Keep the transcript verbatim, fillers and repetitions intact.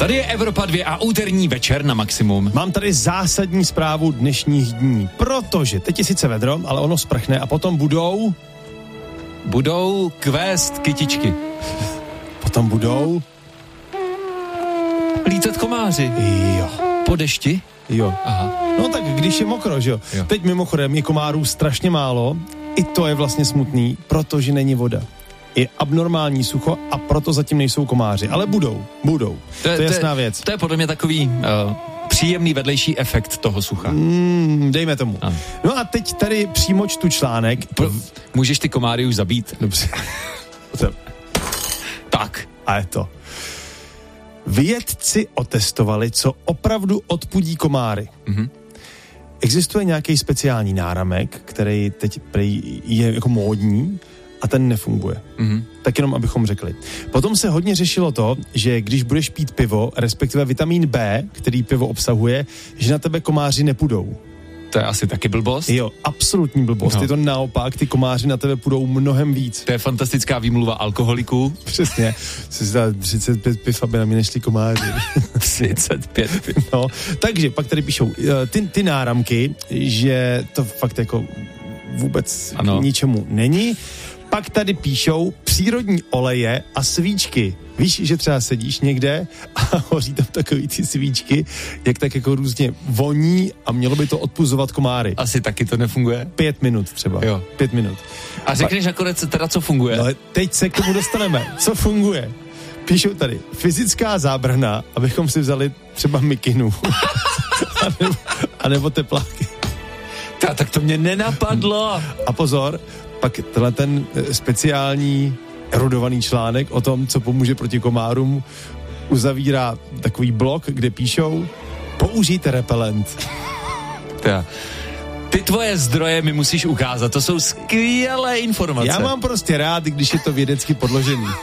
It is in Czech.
Tady je Evropa dva a úterní večer na maximum. Mám tady zásadní zprávu dnešních dní, protože teď je sice vedro, ale ono sprchne a potom budou... Budou kvést kytičky. Potom budou... Lítat komáři. Jo. Po dešti? Jo. Aha. No tak když je mokro, že jo? jo. Teď mimochodem je komárů strašně málo, i to je vlastně smutný, protože není voda. Je abnormální sucho a proto zatím nejsou komáři, ale budou, budou. To je, to je jasná to je, věc. To je podle mě takový uh, příjemný vedlejší efekt toho sucha. Mm, dejme tomu. Ano. No a teď tady přímo čtu článek. Pro, můžeš ty komáry už zabít? Dobře. Tak. A je to. Vědci otestovali, co opravdu odpudí komáry. Mhm. Existuje nějaký speciální náramek, který teď je jako módní a ten nefunguje. Mm-hmm. Tak jenom, abychom řekli. Potom se hodně řešilo to, že když budeš pít pivo, respektive vitamin B, který pivo obsahuje, že na tebe komáři nepůjdou. To je asi taky blbost? Jo, absolutní blbost. No. Je to naopak, ty komáři na tebe půjdou mnohem víc. To je fantastická výmluva alkoholiků. Přesně. Jsi si dal třicet pět piv, aby na mě nešli komáři. třicet pět piv. No, takže pak tady píšou ty, ty náramky, že to fakt jako vůbec ano. k ničemu není. Pak tady píšou přírodní oleje a svíčky. Víš, že třeba sedíš někde a hoří tam takový ty svíčky, jak tak jako různě voní a mělo by to odpuzovat komáry. Asi taky to nefunguje? Pět minut třeba. Jo. Pět minut. A řekneš nakonec teda, co funguje? No, teď se k tomu dostaneme. Co funguje? Píšou tady, fyzická zábrana, abychom si vzali třeba mikinu. a, nebo, a nebo tepláky. Ta, tak to mě nenapadlo. A pozor, pak tenhle ten speciální erudovaný článek o tom, co pomůže proti komárům, uzavírá takový blok, kde píšou použijte repelent. Ta. Ty tvoje zdroje mi musíš ukázat, to jsou skvělé informace. Já mám prostě rád, když je to vědecky podložený.